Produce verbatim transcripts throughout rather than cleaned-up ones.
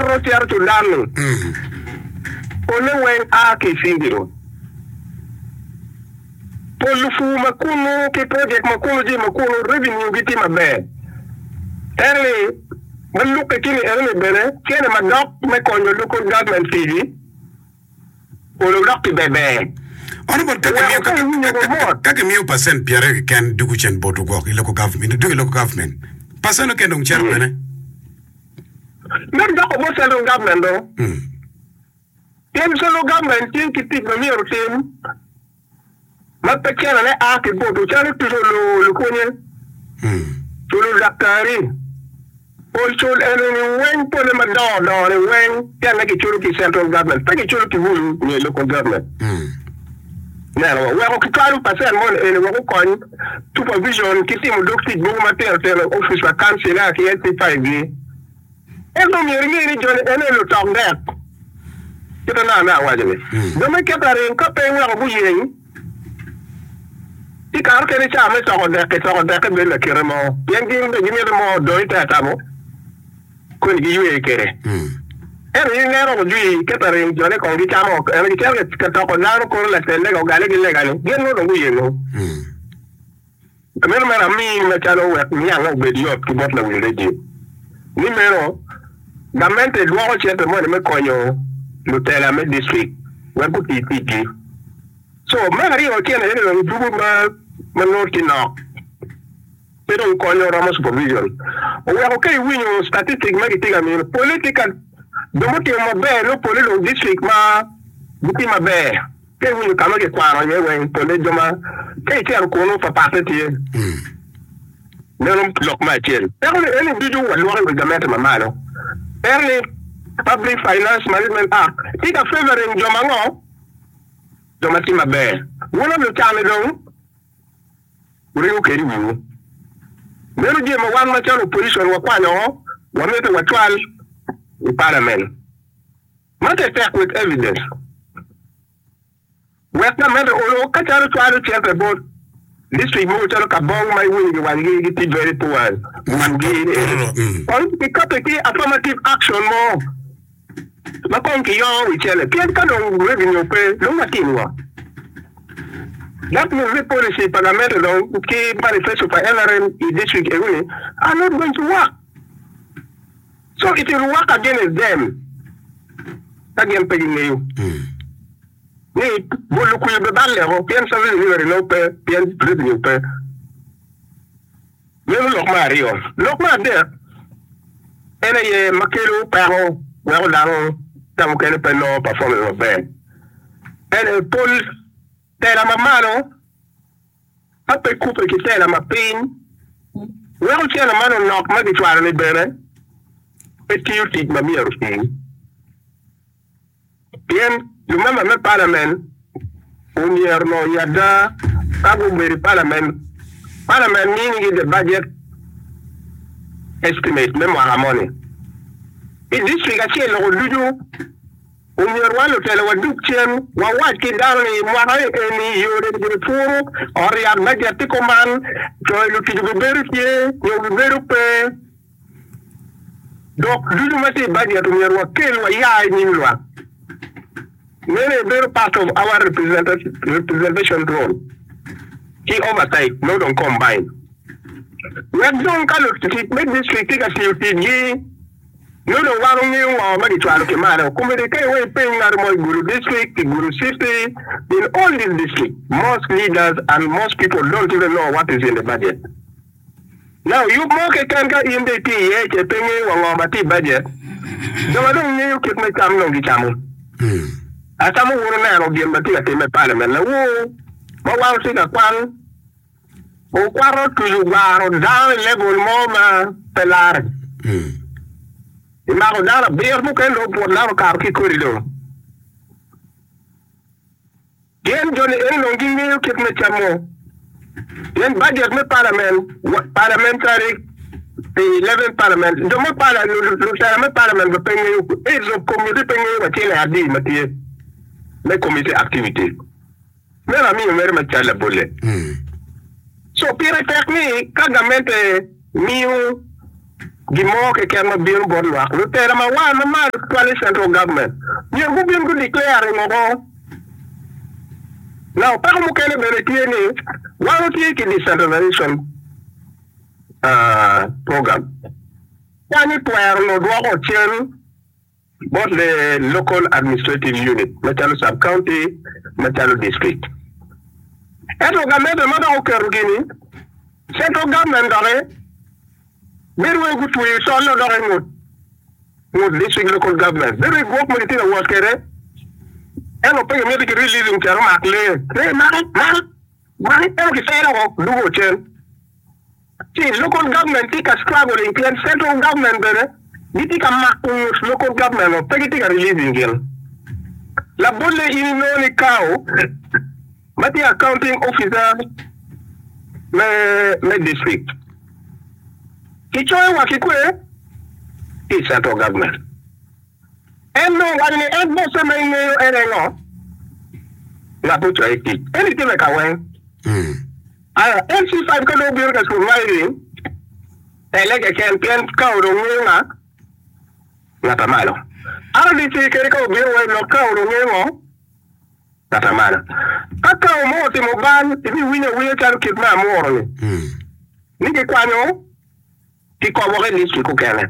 quarro tiar to dano ole wen a ke singiro polu fu makuno ke project makuno je makuno revenue biti mabe erle man lukke kini erle bene kene madok me konyo local government tv olo dokti bebe Honorable kake miu percent piare can dugu chen botu go local government dugu local government percent ke dong chen bene mer doko mo selo government do hmm tem selo government tin ki tik mi ro tem ma pekela ne a ke botu chale tu lo lo konye hmm tu lo zakari ol chol ene wen pole ma do do ne wen ya na ki chulu ki central government pa ki chulu ki hulu ni local government hmm Nero, we are occupied percent more in the coin supervision, kissing doctor, go material, office vacancy, like eighty-five. And no me really join any lot of that. You don't know now, wasn't it? The make up a couple of bushing. The car can charm us on that, it's on that, and the Kiramo. Yanking the Jimmy more do it at Amo. Couldn't give you a care. Every narrow G, Catering, Johnny Congitamo, and the carrot Catapano, Cola, and Lego Gallic illegal. Get no the way, you know. The minimum I mean, the channel with me, I won't be you up to Butler will let you. Nimero, Gamented watch at the money, Mecoyo, Lutella, Med District, where could he be? So, Mary or Ken, and do Manoti now. They don't call your Ramos supervision. We are okay, we know statistics, medical, I mean, political. Domote mo be no pole district ma buti ma be ke wi ka no ke kwaro ye wen pole joma ke ti an ko no fa parte ti mm no no block ma tiel pero ele bidu wa lo reglement ma malo early public finance management act it a favoring joma ngo joma ti ma be wona lo tane don uri o ke ri wu mero je mo wan ma chalo position wa kwanyo wa mete wa twal the parliament. Not attack with evidence. Western Meadow, oh, Cataro try to check about district motor Kabong, my wing, one gig, it very poor. One gig, because the affirmative action more. Makonki, yo, we tell a can't come on revenue pay, no material. That means the policy parliament, okay, manifesto for L R M district away, are not going to work. So it will work against them. Again, paying you. Need Buluku Balle, P M Service Delivery Lope, P M Revenue Pay. You look Mario. Look not there. Any Makelo, Paro, well down, Tamukan Peno, performance of band. And a pull, tell a mamano, up a couple to tell him a pain. Well, tell a man knock, maybe try to better. You take my mirror thing. Bien, you remember my parliament, when you are no yada, Kabu parliament, parliament meaning the budget estimate, memoir money. In this figure, I say, Lord, do you, when you are one to tell what do Chen, what what kid down in Wahai, and you are the poor, or you are not a tickle man, so you can be very here, you will be very pay. Donc, du mati budget we are working wa ya ni lwa. Many very part of our representation representation role. He oversight, no don't combine. We have done kind of to make this trick a C U T G. No don't want me or money to allocate matter. Come the kai way paying our more Guru district, Guru city, in all these districts, most leaders and most people don't even know what is in the budget. Now you mock a canka in the T H a penny or Mati budget. No, I don't know you keep my time on the channel. As I'm a woman now, give Matia to my parliament. Oh, but one thing a quan. Oh, quarrel to you are down level more pelar. The Marodana beer book and look for Lavacarki corridor. Then Johnny Ellen give me you keep my chamo. Then budget me parliament, parliamentary, the eleventh parliament. The more parliament, parliament, the penny is a committee penny, what you have did, Mathieu. The committee activity. Then I mean very much a bullet. So, Pierre Technique, Kagamente, Mew, gimo ke ken ma bien bod wa lu tera ma wa ma ma twale central government ni ngu bien ku declare ngo now pa mo kele bere tieni wa no tie ki decentralization uh program yani twere no do ko chen both the local administrative unit Matalo sub county Matalo district eto gamete ma do ko rugini central government dare Merwe good we so no dare ngut ngut district local government there go mo tira was kere eno pe me ki releasing ter makle re ma ma ma eno ki sera ko dugo chen ti local government ti ka struggle in plan central government bere diti ka ma local government o pe ti ka releasing gel la bolle ini no ni kao mati accounting officer me me district kichoe wa kikwe ti central government eno wani eno sema ino erengo na pucho eki anything like a wen mm aya M C five ka do bi ka school mai elege ken pen ka ro nga na tamalo ara di ti ke ka bi wa no ka ro ngo na tamalo aka mo ti mo ban ti winya winya ka ke ma mo ro ni mm ni ke kwano ti ko wo ni su ko kele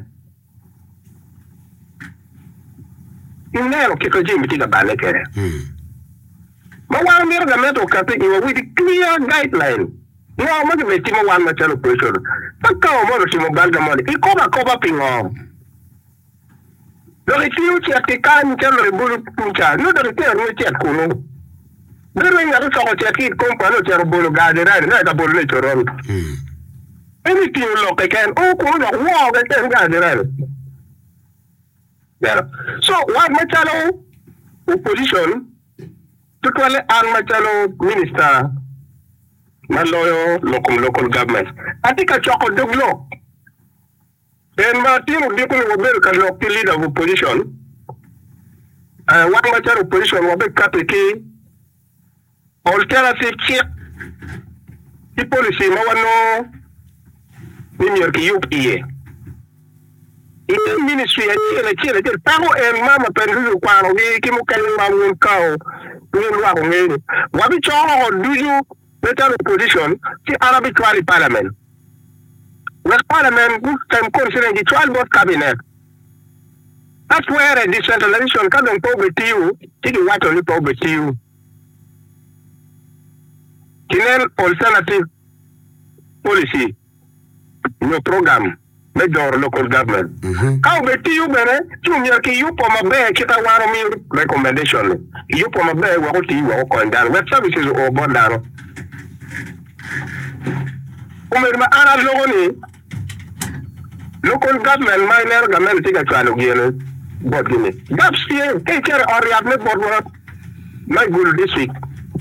inero che così mi dica bale che mm ma wa mi ra meto capì che with clear guideline no ma che metti mo wan ma c'è lo pressure pacca mo lo simo balda mo e come come pingo lo rifiu ci che can c'è lo bulu puncia no da te no c'è cuno deve venire so che chi compra no c'è lo bulu gadere no da bulu le c'ero mm e mi ti lo che can o cuno wow che c'è gadere. Yeah. So what Matalo opposition totally and Matalo minister Maloyo local local government. I think a chocolate dog law. Then Martin Dipple will be a local leader of opposition. Uh what Matalo opposition will be Kapiki alternative chief the policy no one no in your U P A. In ministry a chile chile chile pago en mama pendu kwano gi kimu kan mamun kao ni wa ngeni wa bi choho do you better position ti arabic parliament with parliament who can consider the twelve board cabinet that's where a decentralization can go with you ti what only go with you kinel alternative policy no program major local government. How be you bere? Junior ki you for my bear kita waro mi recommendation. You for my bear wa ti wa ko ndar web services o bondaro. Umer ma ara logo ni local government minor government tika chalo giene bot gini. Gaps here teacher or yadme bot my good district.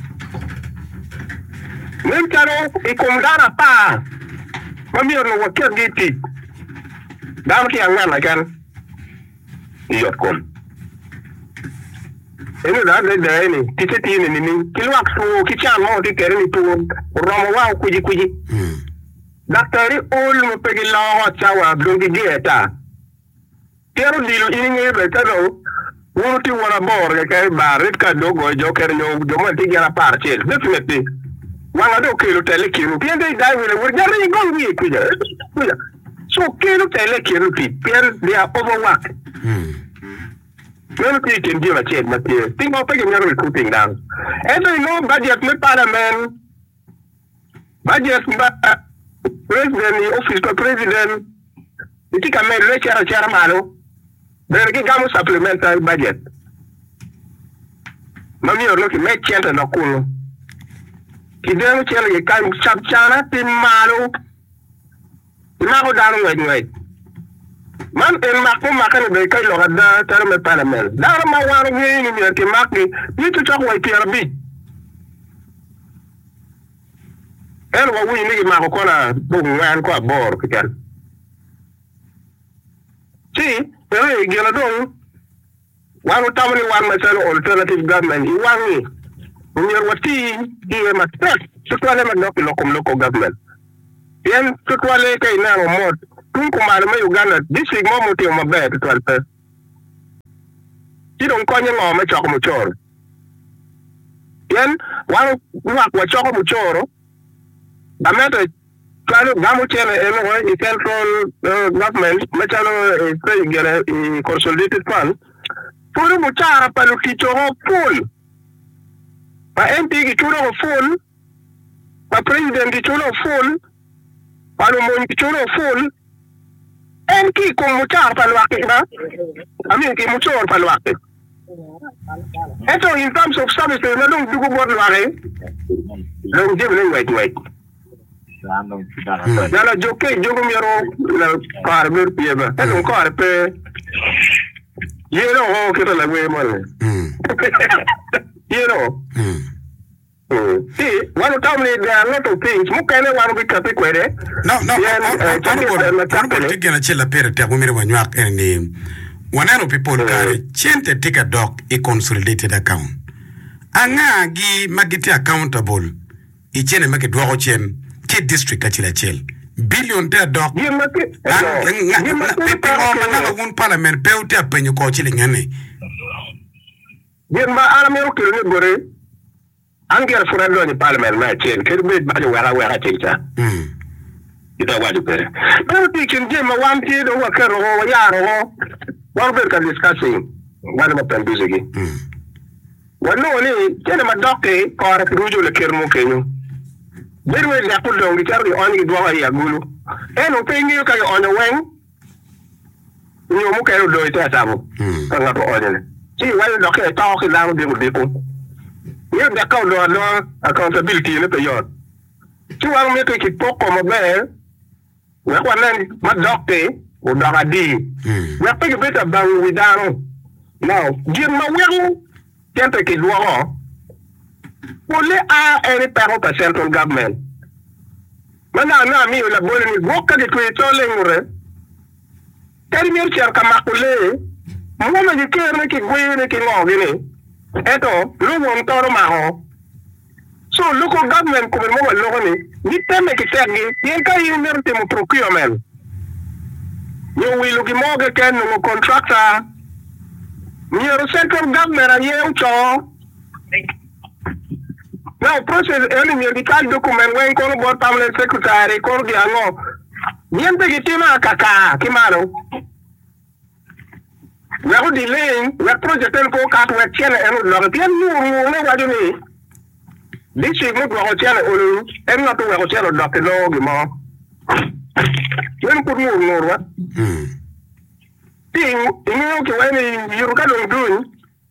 Nem karo ikomdara pa. Mami no wa kedi dam ki angan la kan yot kon ene da de de ni tiketi ni ni ki lwak su ki chan mo ti tere ni tu romo wa kuji kuji mm daktari ol mo pegi la ho chawa dongi dieta tero dilo ini ngi be tado wuti wala bor ga kay barit ka dogo joker nyo do mo ti gara parcel definitely wala do kilo tele kilo piende dai wala wor gari ni gol wi kuja kuja. So kilo tele kilo pi per they are overworked. Hmm. Well, you can give a check, but think of taking your recruiting down. And I know budget me parliament, budget president, the office of president, you think I made lecture a chairman, then give them supplemental budget. Mammy, you're looking make chant and a cool. He didn't tell you can't chap chana, tin malo. Mako daru wait wait. Man en mako makan be kay lo gada tar me paramel. Dar ma waru ngi ni mi ke makki ni tu tok way tiara bi. En wa wi ni mako kola bu ngan ko bor kitan. Si, pero e gela do wanu tamani wan ma sel alternative government i wangi. Ni wati i ma tek to le ma nok lokom local government. Bien, tout wale kay na mo tun kumar me Uganda district mo muti mo be to alpe ti don konye ngo me choko muchoro yen wan wa kwa choko muchoro amete twalo gamu chene eno i central government me chalo e gere i consolidated fund puru muchara palu kichoro full pa M P kichoro full pa president kichoro full palu mon kichoro full en ki kung muchar palwaki na amin ki muchor palwaki eto in terms of services na long dugu bod lwaki long jib long wait wait yala joke jogu miro la karber pieba eto karpe yero ho kita la we mal yero see, one of them there are a lot of things. Mukane one bit of query. No, no, I'm going to chill a period of women when you are any one of people carry change the take a dog a consolidated account. Anga gi magiti accountable. Each and make a draw chain, K district at chill. Billion there dog. You make it. People on one parliament, pay up when you call chilling any. Give my army okay. Angel for a long parliament, my chain, can be by where I wear a teacher. Hm. You know what you pay. But you can give me one kid or a car or a yard or one bit of discussing one of them busy. Hm. Well, no, tell him a doctor or a Rujo Kermukenu. There was a put on the carry only do a Yagulu. And open you can on the wing. You Mukero do it at Abu. Hm. See, why the doctor talk loud with people. You have the account of accountability in the period. Two are making it talk on a bear. We have one my doctor or Daradi. We have taken a bit of down with down. Now, give my will, can't take it wrong. Only are any parent of central government. Mana na mi la boleh ni boka di kuih toleng. Kali ni cerita kamakule. Mula ni kira ni kuih ni kingau gini. Eto, lu wong toro maho. So, local government kuma mo logo ni, ni teme ki tegi, yen ka yin nerte mo procurement. Yo wilu ki mo ke ken mo contractor. Ni ro central government an ye ucho. Now, process any medical document when kono board permanent secretary kono di ano. Yen te ki tima kaka, kimano. We are delaying, we are projecting for cat work channel and not the new what you mean. This is not what channel and not what channel Doctor Logimo. When could you know what? Thing, you know, when you can do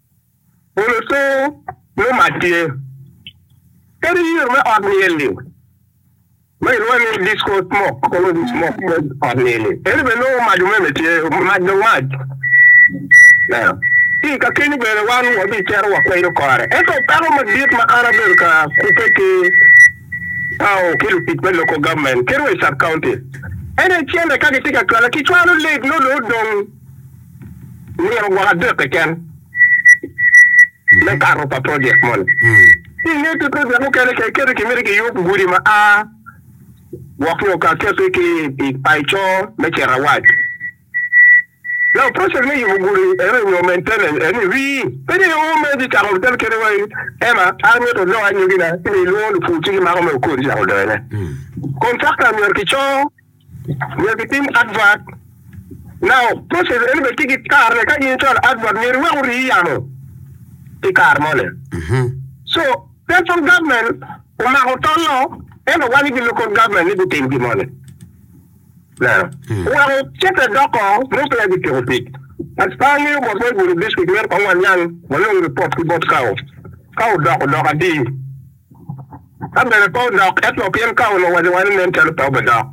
also, no matter. Can you remember ordinarily? When you disco smoke, call it smoke ordinarily. Anyway, no, my humanity, my no now, he can be the one who will be terrible way to call it. Eto, pero mag-diet ma-arabel ka, kupeke, oh, kill people local government, kero is sub-county. And then, tiyan na kagitika kwa, kichwa no late, no load dong, niya mag-wakadek, again. Nag-aro pa project mo. Hindi ito ko, ako kaya kaya kaya kaya kaya yung guri ma, ah, wakyo ka, kaya kaya paicho, mechera wad. Now, process me you will you maintain and we very old medic I will tell you Emma, I'm not know and you're gonna loan for two Marmo could you contract on your kitchen, you're getting advert. Now, process anybody take it car like I install advert near where we are the car money. So, central government, Umahotolo, and one local government need to take the money. Now, well, check the doctor, most of the topic. As far as you was going to this with me, one young, one report about cow. Cow dog, dog, a D. I'm the report dog, Ethiopian cow, no one name tell the dog.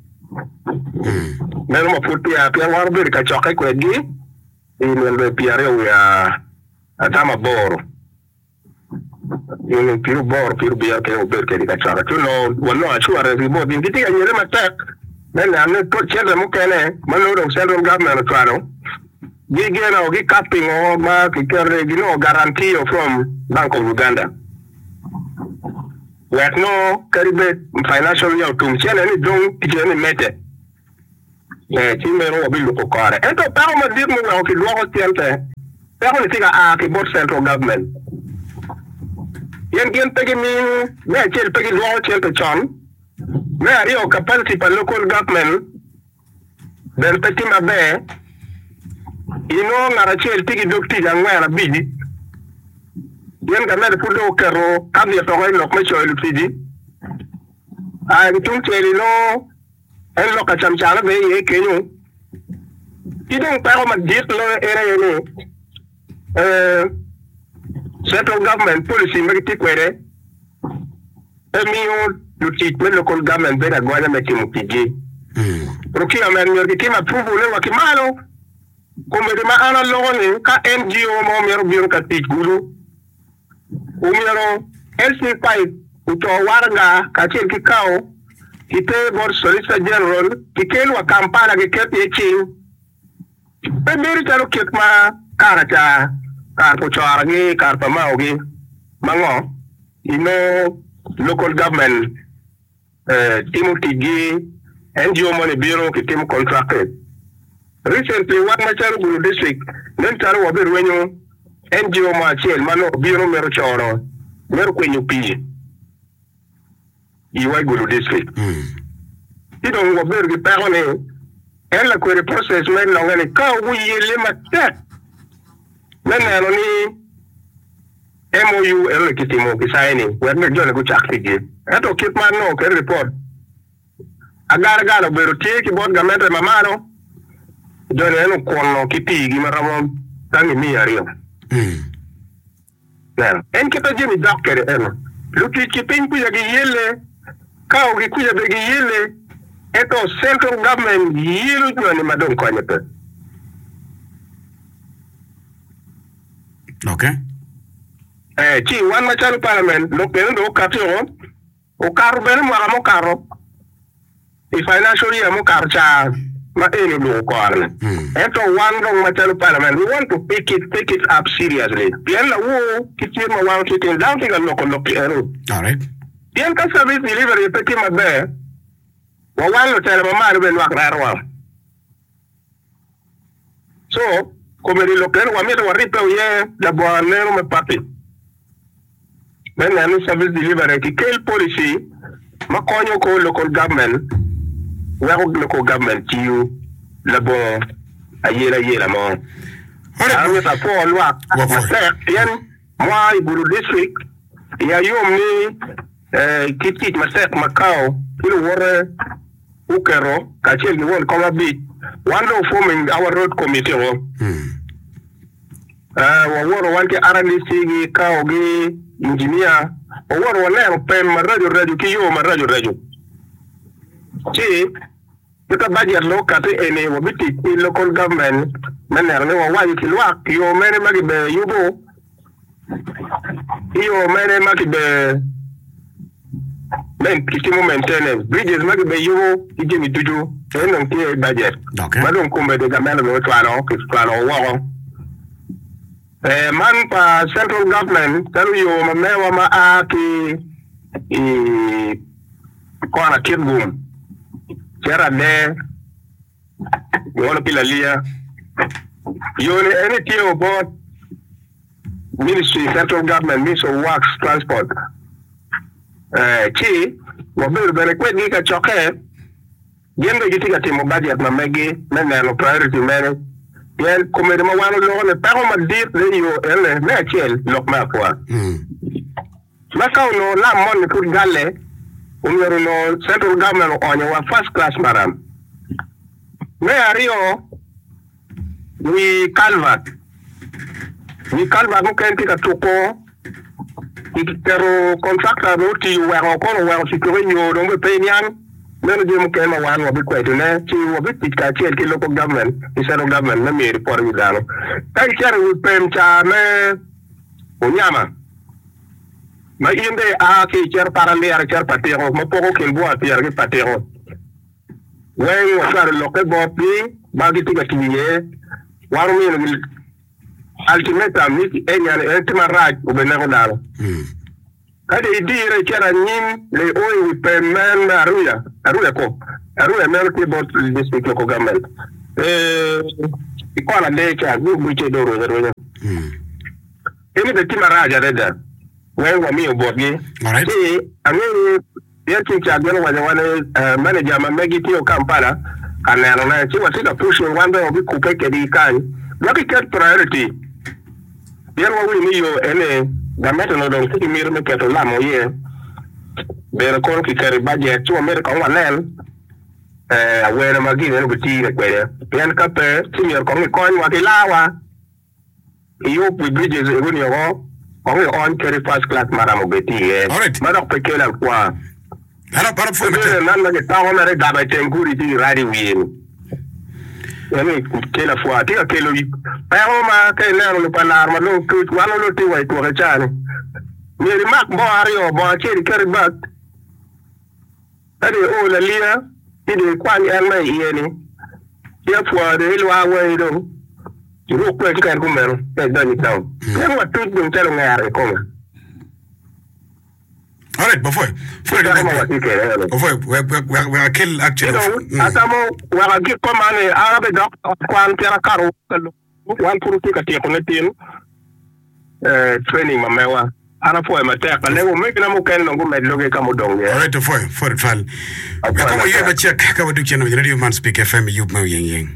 Then I put the P R B, catch a cake with D. In the P R O, we are a time of bore. In pure bore, pure beer, can be a character. You know, well, no, I'm sure I removed in the thing and you attack. Then I'm not put children mukene, Mano of central government of Toronto. Gig or gig capping or mark, you know, guarantee from Bank of Uganda. We have no Caribbean financial year to send any don't teach any method. eh ti me ro bi lu ko kare e to pero ma dir mo wa ki lo ko tiente pero ni tiga a ki bot central government yen gen pegi min me kel pegi lo tiente chon me ari o capacity pa local government ben peti ma be ino ngara chel tigi dokti ja ngara bidi yen ga me fudo kero kam ye to ko me cho lu tigi a tung cheli no en lo ka cham chala be ye kenyu idong pero ma dit lo era yene eh central government policy me ti kwere emiyo lutit me local government be na gwana me timu tigi mm roki amen yor ki ma pruvu le wa kimalo come de ma ana lo ne ka N G O mo mero biro ka tit gulu o mero L C five uto warga ka chen ki kao kite bor solicitor general kikel wa kampala ke kepi chin be meri taro ket ma karata kar po chargi kar pa maugi mango ino local government eh Timothy G N G O money bureau ki tim contracted recently what ma charu gulu district nen taro wa ber wenyo N G O ma chel mano bureau mero choro mero kwenyu pi iwa gulu district mm ito ngo ber ki perone en la query process men no ngani ka wu yele matek men no ni M O U el kitimo ki signing wer me jole ko chakti eto kit man no ke report agar galo bero tie ki bod gamete mamano jole eno kono ki pigi maramo tangi mi ario mm na en ke to jimi dokkere eno luki ki pinku ya yele ka o ki kuya be yele eto central government yiru ni madon ko nyepe okay eh chi wan ma chal parliament lo pe ndo katio o karo ben mo amo karo i financial year mo karo cha ma eno lo ko arne eto wan ndo ma chal parliament we want to pick it pick it up seriously bien la wo kitir ma wan kitin down to lo ko lo ero all right bien ka service delivery pe ti ma be wa wan lo tele ma ma ben wa rarwa so come lo que wa mi to ripe ye la boanero me papi ben na no service delivery ki kel policy ma konyo ko local government wa ko local government you la bon ayera yera mo ara ta po lwa yen moi buru district ya yom ni eh kitit ma sek makao ile wore ukero ka chel ni won koma bit one of forming our road committee wo eh wa woro wanke arani sigi ka ogi engineer o woro wala pem radio radio ki yo ma radio radio chi kita budget lo ka te ene wo biti local government mener ne wa wayi ki lwa yo mene magi be yubo yo mene magi be men kitimo maintenance bridges magi be yubo ijimi tuju eno ki budget madon kumbe de gamela no twano ki twano wo eh man pa central government taru yo mamewa ma aki i kona kibum kera de yo pila lia yo ne any tier about ministry central government ministry of works transport eh chi wo be be ko ni ka choke yendo jitika timo budget na megi na no priority mene yen come de ma wano lo ne pero ma dit le yo ele me achel lok ma kwa mm ma ka no la mon pour galle o mero no central government on wa first class maram me ario ni calvat ni calvat mo ken tika toko ikero contractor do ti wa ko no wa si ko yo do be penyan men je mo ken ma wan wa bi ko ne ti wa bi tika chel ki local government the central government na mi report mi dano kai chare wi pem cha me onyama ma inde a ki cher parale ar cher patero mo poko kel bo atier ki patero wen wa sar lo ke bo pi ba gi tika tiye waru mi ultimate am ni enya ne entima raj u be ne ko dalo Kade idire chara nyim le oi wipemen aruya aruya ko aruya mero ke bot district local government eh ikola lecha gugu che doro doro mm ene de timaraja reda wewe mi obogi alright eh angeni yetu cha gano wale wale manager mamegi tio Kampala kanero na chi wasika push wanda obi kupeke di kan loki ket priority yero wi mi yo ene gamete no don kiti mir me keto lamo ye bere kon ki kare budget to America on wanen eh awere magi ne buti ne kwere pen ka pe senior kon ko wa ke lawa yo pu bridges e woni yo on on carry first class mara mo beti e mara pe ke la kwa ara para fo me nan na ke ta wona re da ba tenguri ti radi wien yani ke la fois ti ke lo pa ma ke le lo pa la ma lo tu wala lo ti wa to ga chani mi mak bo ario bo che ke bak ade o la lia ide kwani an mai yeni ya fois de lo awe do ro ko ti kan ko mero e da ni taw ya wa tu dum tero ngare ko all right before for the before we we we kill actually atamo wa gi ko mane arabe doc kwan tera karo wan puru ti ka ti ko netin eh training mamewa ana fo ma te ka lewo me kina mo ken ngo med loge ka mo dong ye all right for for it fal ka mo yeba check ka wadu cheno radio man speak F M you mo yeng yeng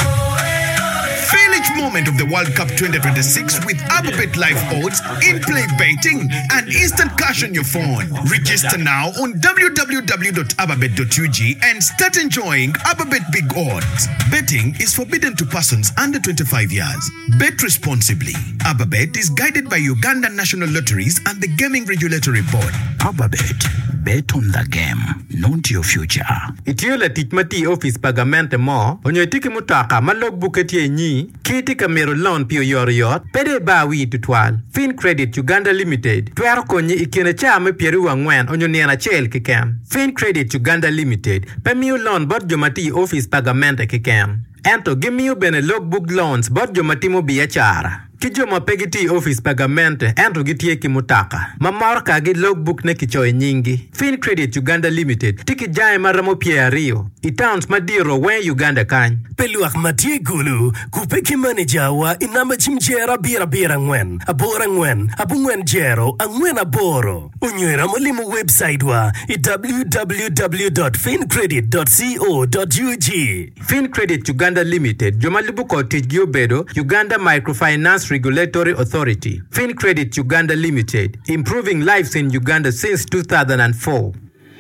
moment of the World Cup twenty twenty-six with Ababet Live Odds, in-play betting, and instant cash on your phone. Register now on w w w dot ababet dot u g and start enjoying Ababet Big Odds. Betting is forbidden to persons under twenty-five years. Bet responsibly. Ababet is guided by Uganda National Lotteries and the Gaming Regulatory Board. Ababet. Bet on the game, not your future. Itiola titmati office pagamente mo, onyo tiki mutaka malog buketi nyi, kiti kamero loan pio yor yot, pede ba wi tutwal, Fin Credit Uganda Limited, tuero konyi ikene chame pieru wangwen onyo niana chel kikem. Fin Credit Uganda Limited, pemio loan bot jomati office pagamente kikem. Ento gimiu bene logbook loans bot jomati mo biachara. Kijoma pegiti office pagamente ento gitie kimutaka. Mamorka gi logbook ne kichoe nyingi. Fin Credit Uganda Limited tiki jae maramo pia rio. Itowns madiro wen Uganda kany. Peluak matie gulu kupeki manager wa inamba chimjera bira bira ngwen. Abora ngwen, abu ngwen jero, angwen aboro. Unywera molimu website wa w w w dot fin credit dot co dot u g. Fin Credit Uganda Limited, Jomalibu Cottage Giobedo, Uganda Microfinance Regulatory Authority. Fin Credit Uganda Limited, improving lives in Uganda since two thousand four.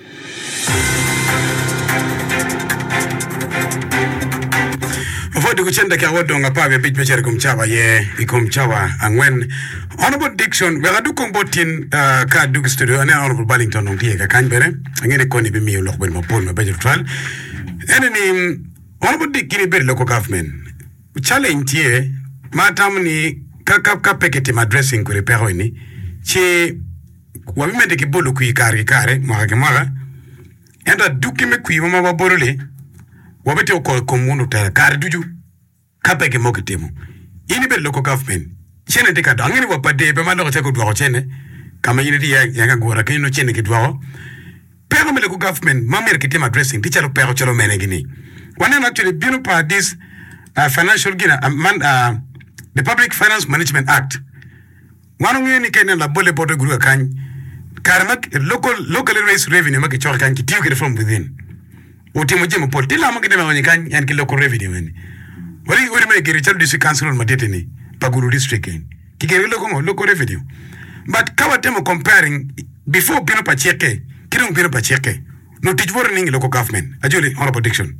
Avoid kuchenda kia wodonga pawe bit mechere kumchawa ye ikumchawa angwen Honorable Dixon we adu kombotin uh, ka Duke Studio ane Honorable Ballington nongie ka kanbere angene koni bimi ulok ben mapol ma budget trial ene Honorable Dick kini beri local government challenge ye matam ni kaka kapeketi madressing kure pero ini che wabimende kibolo kui kari kare mwaka kemwaga enda duki me kui mama waborole wabete oko komundu tara kare duju kapeke mokitemu ini beri local government chene tika do angini wapade pe mando chako dwako chene kama yini di yanga gora kino chene kidwako pero me local government mamere kitema dressing tichalo pero chalo mene gini one actually bino pa this uh, financial gina uh, man uh, the Public Finance Management Act one of you can la bole bodo guru kan karmak local locally raised revenue make chok kan ki tiu from within otimo jemo pol tila make dem woni kan yan ki local revenue wen wari wari me giri chal district council matete ni paguru district en ki giri local local revenue but kawa temo comparing before bino pa cheke kidong bino pa cheke no teach warning local government ajuli honorable Dixon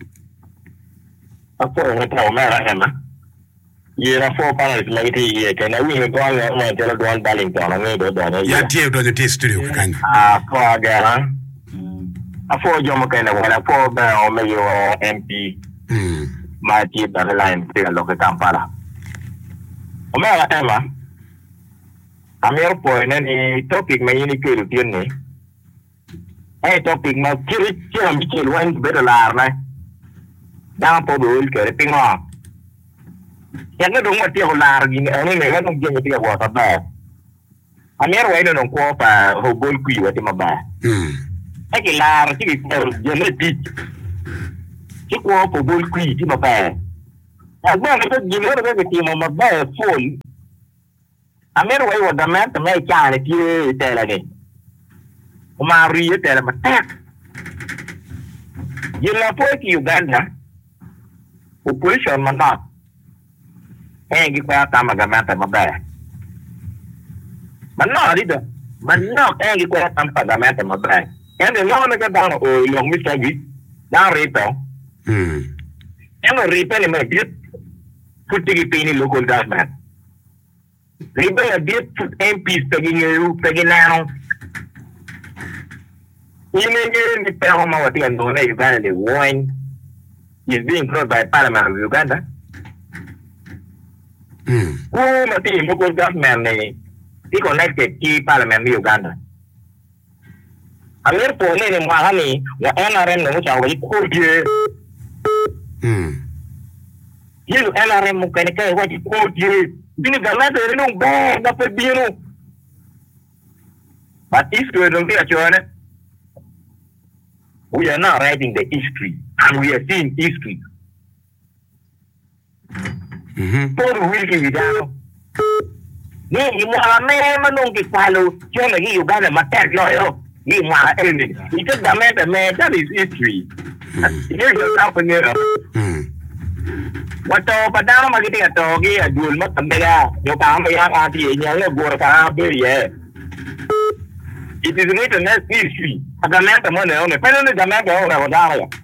apo ngata omera ema yera fo para la iti ye kana wi me kwa ma tela don Ballington ngi do do ya tie do the studio kan ah ko agara afo jomo kana wala fo ba o me yo M P mm ma ti da line te lo ke Kampala omera ema amir po ni topic me ni ke tiene ai topic ma kiri kiri mi ke wan bedalar na đang po bul ke pingo yang na dong mati ko lar gini ani ne ga dong jeng ti ko ta ba Amir wa ino ko pa hobol kui wa ti maba. Mm. Eke lar ti ko jele ti. Ti ko hobol kui ti maba. Agba ko jile ro ko ti maba full. Amir wa wa da man ta mai cha ne ti te la ni. Ma ri te la ma tak. Jila po ki Uganda. Operation manat. Eh gi kwa ta magamata maba. Mana ada, mana eh kita tanpa damai sama berai. Yang dia mau nak dah oh yang mesti lagi, dah repair. Hmm. Yang repair ni macam putih kita ini local government. Repair dia put M Ps pergi ngeru, pergi nano. Ini ni ni perlu mahu tiada dona Uganda ni wine is being brought by Parliament of Uganda. Hmm. Oh mati local government ni. Di connected di Parliament di Uganda. Amir po ni ni mahani, wa N R M ni macam wajib kodi. Hmm. Ye N R M mungkin kaya wajib kodi. Bini gambar tu ni nung bang dapat biru. But if you don't get your we are not writing the history, and we are seeing history. Mhm. Por wiki vidano. Ni mo ame manong ki palo yo lagi Uganda matek lo yo ni ma ene ito dame dame that is history here you company Hmm. wato padang magiti ato gi adul mat tambela yo ka ma ya ka ti nya le gor ka be ye it is not a history agame ta mo ne one pero ne dame ga ora wada ya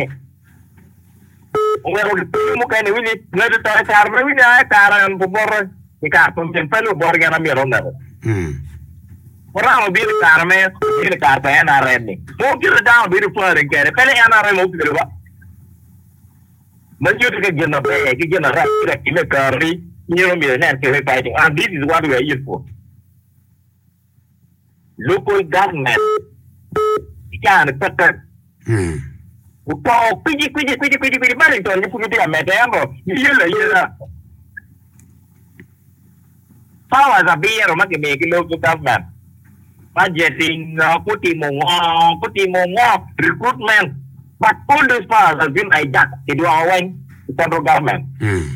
ora mo ka ne wini ne ta tar me wini a taran po bor Ika pun pelu borga na miro na. Hmm. Orang mobil karme, mobil karpe N R M ni. Mobil dah mobil flooding kere. Pele N R M mobil lewa. Manjur ke jenah pe, ke jenah rak kira kile kari. Ni mobil ni kere fighting. And this is what we are here for. Local government. Ika ni tekan. Hmm. Upau piji piji piji piji piji balik tu ni pukiti amete ambo. Iya lah iya lah. Power sa biar rumah kami kilo government. Budgeting, putih mongo, putih mongo, recruitment. But all those powers have been hijacked. Itu awal federal government. Hmm.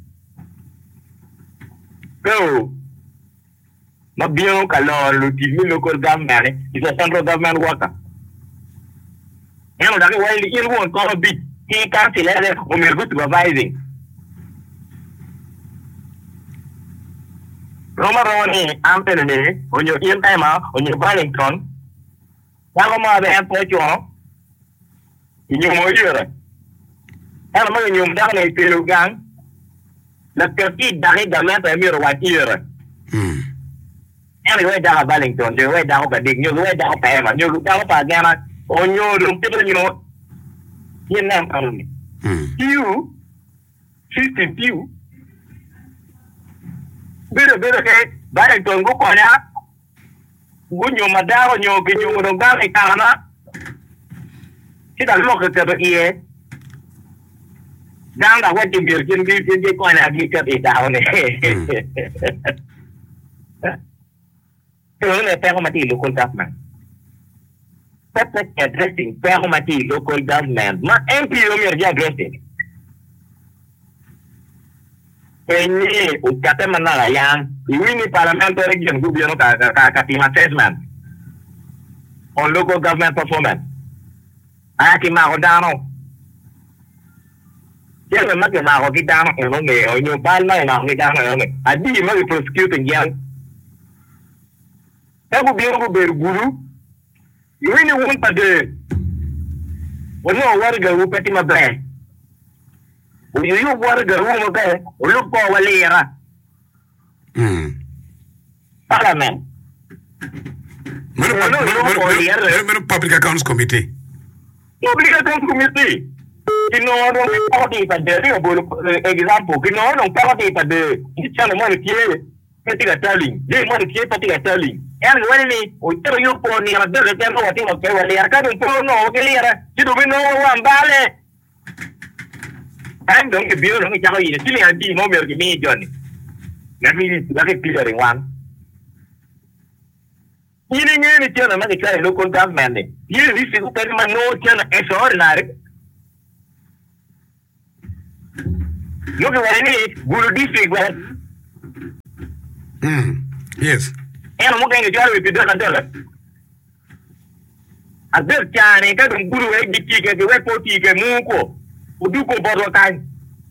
So, mabiyo kalau lutimi local government is a central government worker. Yang dah kau ini ilmu kalau big, kita sila umirku supervising. Roma Roni, Ampere ni, onyo Intema, onyo Wellington, yang mau ada airport jual, ini mau jual. Yang mau nyum dah ni pelugang, lepas itu dari dalam temir wajar. Hmm. Yang ni dah Wellington, juga dah Kedik, juga dah Pema, juga dah Pagana, onyo rumpi tu ni, ini nama kamu ni. Hmm. Tiu, sistem tiu. Beda beda ke baik tuan gua kau ni, gua nyom ada, nyom kenyom orang ikan na, kita mau ke tempat ini, jangan dah wajib biarkan biarkan dia kau ni lagi ke itu ni. Kalau ni perlu mati local government, public addressing perlu mati local government, mak M P umur dia addressing. Ini ucapnya mana lah yang ini parliamentary region gubernur kata tim assessment on local government performance. Ayah kima kodano. Siapa mak kima kodano yang nge, onyo palma yang nge kodano yang nge. Adi mak prosecuting yang. Aku biar aku berguru. Ini uang pada. Ono warga upeti mabre. Uyu warga rumah ke, lupa walira. Hmm. Parliament. Mana mana mana mana Public Accounts Committee. Public Accounts Committee. Kino orang parti pada dia boleh example. Kino orang parti pada macam mana dia ketika telling. Dia mana dia ketika telling. Yang mana ni? Utara yupo ni ada kerja tu waktu waktu walira kan itu no walira. Jadi bino orang balik. Kan dong ke biar dong cakap ini, sini nanti mau biar kami jual ni. Nanti nanti pilih ringwan. Ini ni chana ma ke local government ni. Ini ni siku tadi ma no chana extraordinary. Yo ke wani guru district wa. Hmm. Yes. Eno mo ke jalo bi do kan dole. Adel chane ka dum guru e dikki ke we poti ke mu ko. Udu ko bodo kan.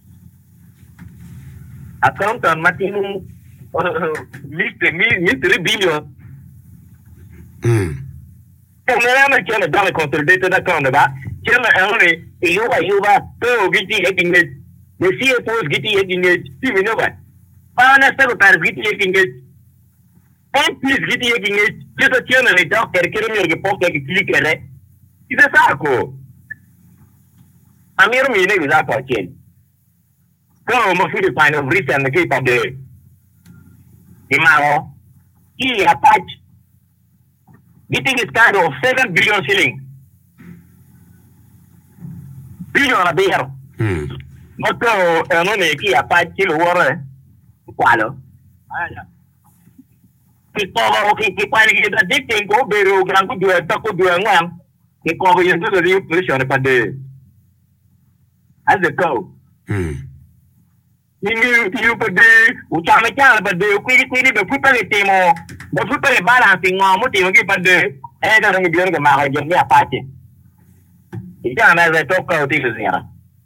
Account on matinu list mi three billion. Hmm. Kaya na kaya na dala consolidated account ba? Kaya na ano yuba yuba to giti etingage. The C F Os giti etingage. Si mo ba? Paano sa ko tar giti etingage? M Ps giti etingage. Kaya kaya na ni doctor kaya mo yung poke ki click ere. Isa sa ako. Amir mi ne guza pa chen. Kaya mo fi define of risk and keep up the imao. Ki apach getting is kind of seven billion shilling. Billion a beer. Hmm. Moto ano ne ki apa kilo wore. Kwalo. Ki ko ki ki pa ni da dicting ko bero gran ko dua ta ko dua ngam. Ki ko yo ndo ri position pa de. As the go. Hmm. Ni ni you pa de u cha me cha pa de ku ni ku ni be pu pa le temo. Mo fu pa le balance ngo mo temo ki pa de. Eh da ngi biar ke ma ga je ni apa che. Ika na za to ka o ti zira.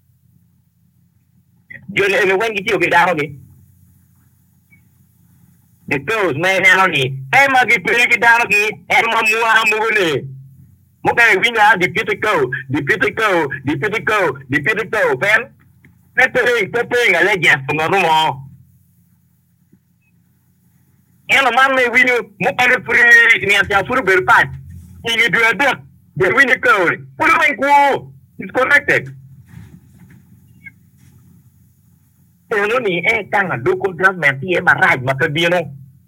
Yo le me wengi ti o ke da ho ke. The girls me na no ni. Eh ma ki pe ki da no ki. Eh ma mu a mu ne. Mo ka wi na di piti ko, di piti ko, di piti ko, di piti ko, pen. Pepe, pepe nga le ja nga no mo. Ela mamme wini mo pare pure ni ata furu berpat. Ini dua dua. The wini ko. Puro man ko. It's connected. Pero ni eh kan a local government e maraj makabino.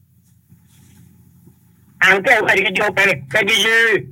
Anke wa ri jo pere kagi ye.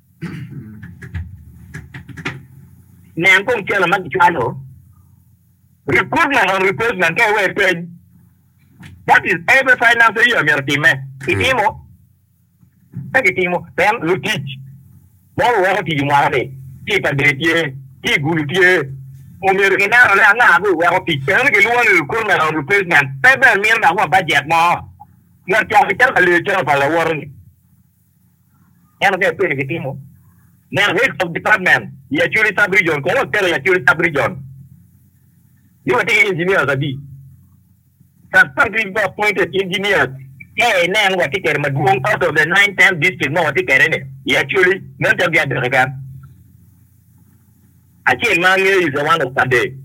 Nan ko chela mag chalo. Recruitment and replacement ke we pay. That is every financial year, my team. Itimo. Take itimo. Then you teach. More work you want to keep a day here. Keep good here. Omer ke na na na bu wa teach. Then ke luan recruitment and replacement. Pebe mi na wa budget mo. Yo cha ke cha le cha pa la war ni. Yan ke pe ke itimo. Now head of department. Ya churi sub region. Ko tell ya churi sub region. You are the engineers abi. Substantive appointed engineers. Hey, now what take care of out of the nine ten district, no what take care of it. Actually, not of the other again. Actually, Manga is the one of Sunday.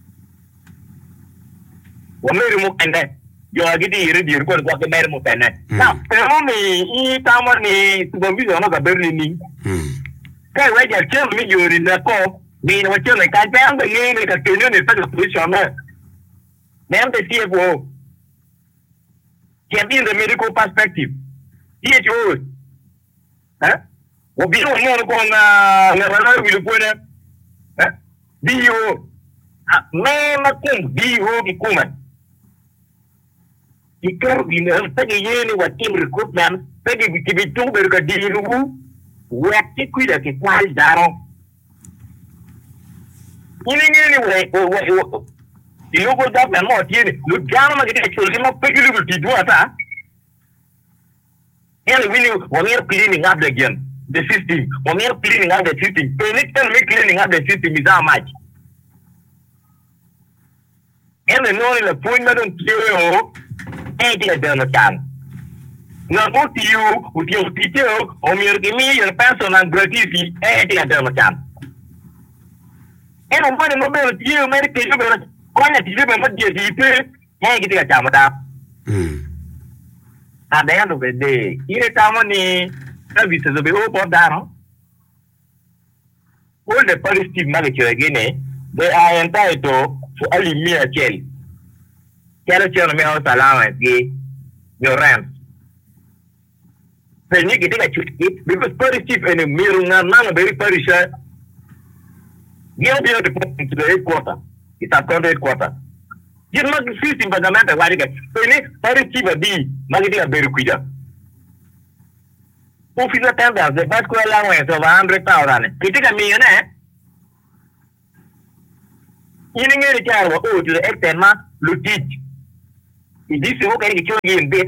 One may remove and then you are getting ready to go to the mayor of Pena. Now, tell me, eat money to the vision of the Berlin. Hey, wait, you tell me you're in the call. Being what you're like, I found the name of the community in such a position. Now, the C F O. Can be in the medical perspective. D H O. Huh? What be on the will put it? D O. Man, D O. The woman. The girl in the second what team recruitment, Peggy to be two better D O. Where take with a quiet down. Anyway, the local government more here. Look down on the actual not peculiar to do it. And we knew when you're cleaning up again, the system, when you're cleaning up the system, the cleaning up the system is how much. And the knowing appointment on P O ain't a done time. Now, what to you with your teacher or your your person and gratuity ain't a done time. And I'm going to move you, medication. Kwan ya tibe mo die dipe he gidi ka chamada mm at the end of the day ile tamo ni services be o bodano all the positive manager again they are entitled to only me a chel kero chero me house allowance ge your rent then you get it because positive and mirunga na very parisha you be able to put into the headquarters. It's a county headquarters. You're not system but the matter why you get so any very cheap a D magidi a very quick. office attendance de bas ko la ngwe so one hundred thousand kitika mi ne yini ngere charwa o to external lutit idisi ho kari kicho gi mbet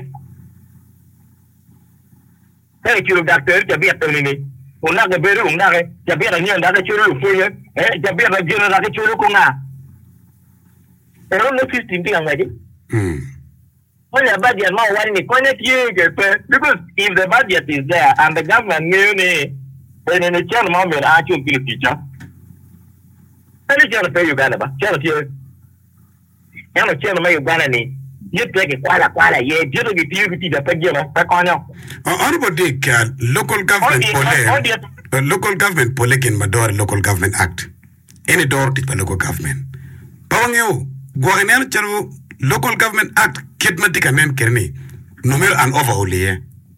kari kicho doctor ta biya tolini ona ga beru nga ga ta biya nyen da ga churu fuye eh ta biya ga jino da ga churu ko nga ero no fifteen ti ngadi mm when the budget ma one ni connect you get because if the budget is there and the government knew ni then in the channel ma be actually be teacher any channel pay you gana ba channel ti yana channel ma you gana ni you take kwala kwala ye jiro gi ti ti da pege ma pa konyo honorable dick uh, local government pole uh, local government pole kin mador local government act any door ti local government pawngeu gwagnel charo local government act kitmatika men kerni numero an overhaul ye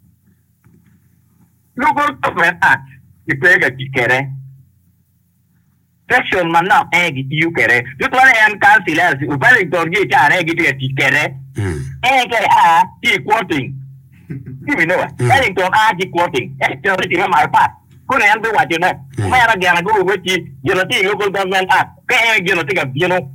local government act ipega tikere section manna egi you kere you to an councillors u bali dorgi ta egi tikere mm ege a ti quoting you know Wellington a ti quoting e to ti ma pa ko ne an be wa ti na ma ra gana go weti you know ti local government act ke egi no tika you know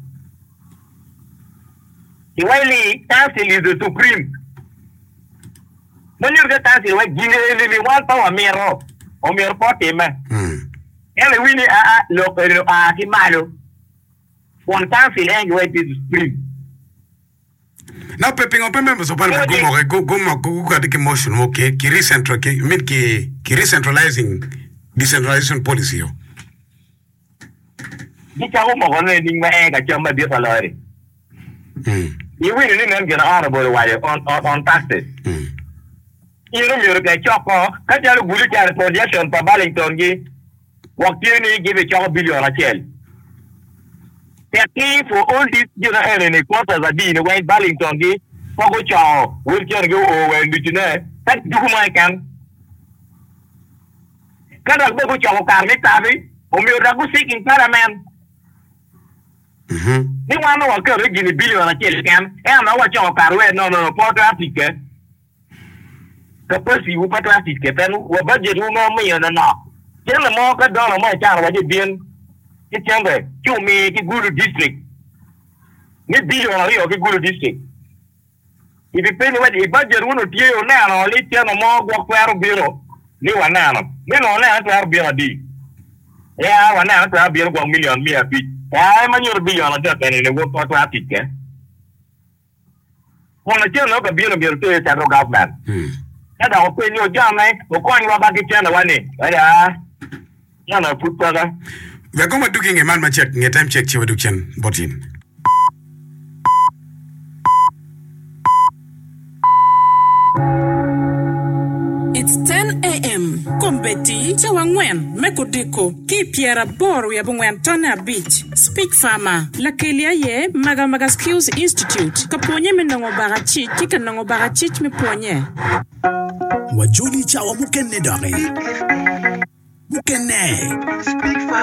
the Wiley council is the supreme. When you get council, what Guinea one power mirror or mirror party man. And we need a local Akimalo. One council anyway is supreme. Now, pepping up members of Parliament go go go go go take motion, okay? Kiri central, mean Kiri centralizing decentralization policy. This is what I'm going to make a jump at this already. You really didn't get honorable while on on on taxes. You know you get choco, cut your good projection for Wellington. What you need give a job billion a shell. The key for all these you know any quarters are being away Wellington. For chow will can go over and you know that do my can. Can I go to chow car with Tavi? Or you are seeking Parliament. Mhm. Ni wana wa ka regini billion na kele kan e na wa cha ka ro no no po traffic ka pasi u pa traffic ke tanu wa budget u no mi na na kele mo ka do no mo cha wa je bien ki chambe chu mi ki guru district ni billion ri o ki guru district ibi pe ni wa di budget u no tie o na no li tie no mo gwa kwaro biro ni wa na no ni no na ta biro di ya wa na ta biro gwa million mi a bi I am your billion of that and work for traffic. When a channel of a billion of your federal government. And I'll pay your jam, or calling you about the channel one day. I am put brother. We're going to do a man check, a time check, you education, botin. It's ten a.m. Kumbeti, Chawangwen, Mekudiko, Kipiera Boru Yabungwen Tona Beach, Speak Farmer, Lakelia Ye, Magamaga Skills Institute, Kaponye Menongo Barachi, Kikanongo Barachich Meponye. Wajuli Chawa Mukene Dore. Mukene.